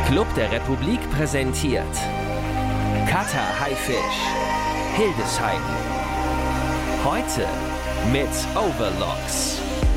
Club der Republik präsentiert Cutter Haifisch, Hildesheim. Heute mit Overlocks.